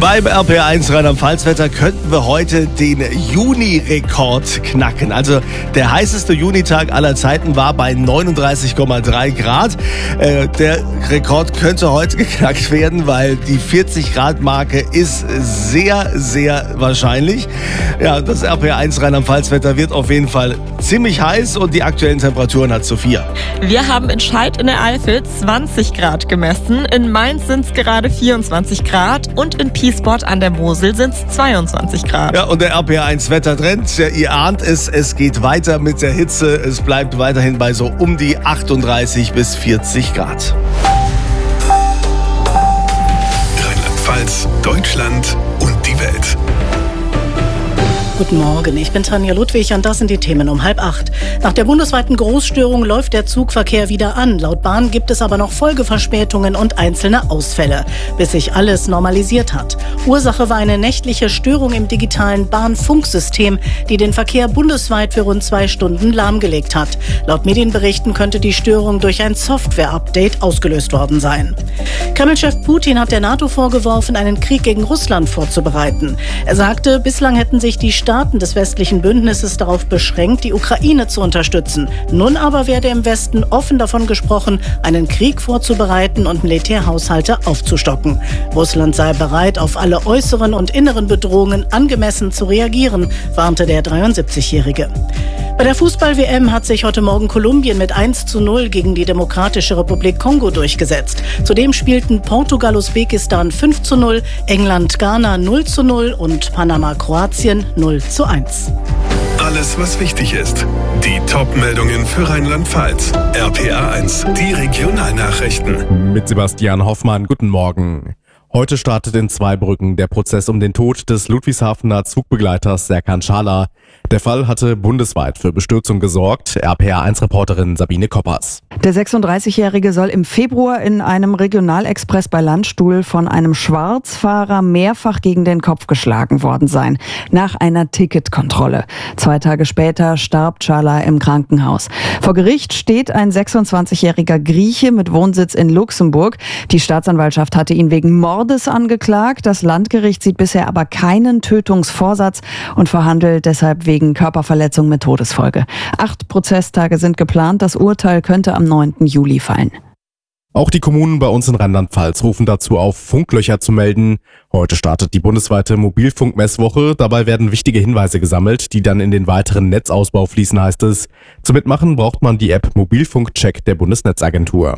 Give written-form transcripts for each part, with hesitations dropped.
Beim RPR1 Rheinland-Pfalz-Wetter könnten wir heute den Juni-Rekord knacken. Also der heißeste Junitag aller Zeiten war bei 39,3 Grad. Der Rekord könnte heute geknackt werden, weil die 40-Grad-Marke ist sehr, sehr wahrscheinlich. Ja, das RPR1 Rheinland-Pfalz-Wetter wird auf jeden Fall ziemlich heiß und die aktuellen Temperaturen hat Sophia. Wir haben in Scheid in der Eifel 20 Grad gemessen, in Mainz sind es gerade 24 Grad und in Piesport an der Mosel sind es 22 Grad. Ja, und der RPR1 Wettertrend, ihr ahnt es geht weiter mit der Hitze. Es bleibt weiterhin bei so um die 38 bis 40 Grad. Rheinland-Pfalz, Deutschland und die Welt. Guten Morgen, ich bin Tanja Ludwig und das sind die Themen um 7:30. Nach der bundesweiten Großstörung läuft der Zugverkehr wieder an. Laut Bahn gibt es aber noch Folgeverspätungen und einzelne Ausfälle, bis sich alles normalisiert hat. Ursache war eine nächtliche Störung im digitalen Bahnfunksystem, die den Verkehr bundesweit für rund 2 Stunden lahmgelegt hat. Laut Medienberichten könnte die Störung durch ein Software-Update ausgelöst worden sein. Kreml-Chef Putin hat der NATO vorgeworfen, einen Krieg gegen Russland vorzubereiten. Er sagte, bislang hätten sich die Staaten des westlichen Bündnisses darauf beschränkt, die Ukraine zu unterstützen. Nun aber werde im Westen offen davon gesprochen, einen Krieg vorzubereiten und Militärhaushalte aufzustocken. Russland sei bereit, auf alle äußeren und inneren Bedrohungen angemessen zu reagieren, warnte der 73-Jährige. Bei der Fußball-WM hat sich heute Morgen Kolumbien mit 1:0 gegen die Demokratische Republik Kongo durchgesetzt. Zudem spielten Portugal-Usbekistan 5:0, England-Ghana 0:0 und Panama-Kroatien 0:1. Alles, was wichtig ist. Die Top-Meldungen für Rheinland-Pfalz. RPR1, die Regionalnachrichten. Mit Sebastian Hoffmann, guten Morgen. Heute startet in Zweibrücken der Prozess um den Tod des Ludwigshafener Zugbegleiters Serkan Çağlar. Der Fall hatte bundesweit für Bestürzung gesorgt. RPR1-Reporterin Sabine Koppers. Der 36-Jährige soll im Februar in einem Regionalexpress bei Landstuhl von einem Schwarzfahrer mehrfach gegen den Kopf geschlagen worden sein, nach einer Ticketkontrolle. 2 Tage später starb Çağlar im Krankenhaus. Vor Gericht steht ein 26-jähriger Grieche mit Wohnsitz in Luxemburg. Die Staatsanwaltschaft hatte ihn wegen Mordes angeklagt. Das Landgericht sieht bisher aber keinen Tötungsvorsatz und verhandelt deshalb wegen Körperverletzung mit Todesfolge. 8 Prozesstage sind geplant. Das Urteil könnte am 9. Juli fallen. Auch die Kommunen bei uns in Rheinland-Pfalz rufen dazu auf, Funklöcher zu melden. Heute startet die bundesweite Mobilfunkmesswoche. Dabei werden wichtige Hinweise gesammelt, die dann in den weiteren Netzausbau fließen, heißt es. Zum Mitmachen braucht man die App Mobilfunkcheck der Bundesnetzagentur.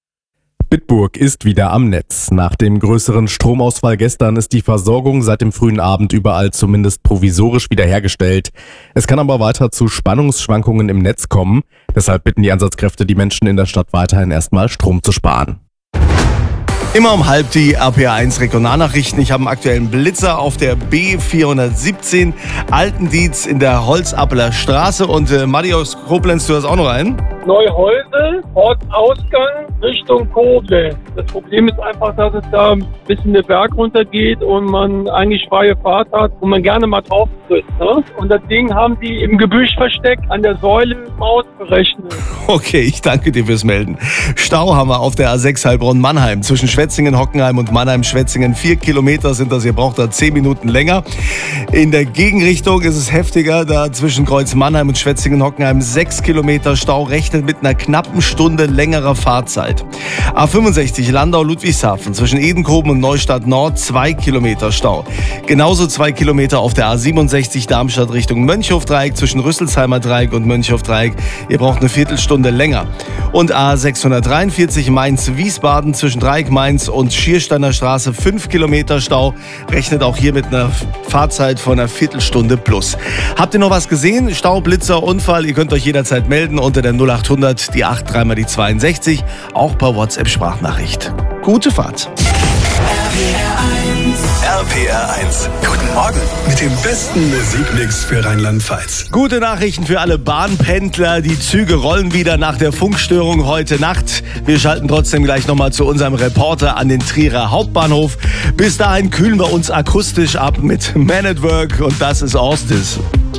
Bitburg ist wieder am Netz. Nach dem größeren Stromausfall gestern ist die Versorgung seit dem frühen Abend überall zumindest provisorisch wiederhergestellt. Es kann aber weiter zu Spannungsschwankungen im Netz kommen. Deshalb bitten die Einsatzkräfte die Menschen in der Stadt weiterhin erstmal Strom zu sparen. Immer um 7:30 die RPR1 Regionalnachrichten. Ich habe einen aktuellen Blitzer auf der B417 Altendietz in der Holzappeler Straße. Und Matti aus Koblenz, du hast auch noch einen? Neuhäusel, Ortsausgang Richtung Koblenz. Das Problem ist einfach, dass es da ein bisschen den Berg runtergeht und man eigentlich freie Fahrt hat und man gerne mal drauf tritt. Ne? Und das Ding haben die im Gebüsch versteckt an der Säule ausberechnet. Okay, ich danke dir fürs Melden. Stau haben wir auf der A6 Heilbronn-Mannheim. Zwischen Schwetzingen, Hockenheim und Mannheim-Schwetzingen 4 Kilometer sind das. Ihr braucht da 10 Minuten länger. In der Gegenrichtung ist es heftiger. Da zwischen Kreuz Mannheim und Schwetzingen-Hockenheim 6 Kilometer Stau. Rechnet mit einer knappen Stunde längerer Fahrzeit. A65 Landau-Ludwigshafen zwischen Edenkoben und Neustadt Nord 2 Kilometer Stau. Genauso 2 Kilometer auf der A67 Darmstadt Richtung Mönchhofdreieck zwischen Rüsselsheimer Dreieck und Mönchhofdreieck. Ihr braucht eine Viertelstunde länger. Und A643 Mainz-Wiesbaden zwischen Dreieck Mainz und Schiersteiner Straße 5 Kilometer Stau. Rechnet auch hier mit einer Fahrzeit von einer Viertelstunde plus. Habt ihr noch was gesehen? Stau, Blitzer, Unfall? Ihr könnt euch jederzeit melden unter der 0800 die 8 3 mal die 62. Auch per WhatsApp-Sprachnachricht. Gute Fahrt. RPR1. Guten Morgen mit dem besten Musikmix für Rheinland-Pfalz. Gute Nachrichten für alle Bahnpendler. Die Züge rollen wieder nach der Funkstörung heute Nacht. Wir schalten trotzdem gleich nochmal zu unserem Reporter an den Trierer Hauptbahnhof. Bis dahin kühlen wir uns akustisch ab mit Man at Work und das ist Orstis.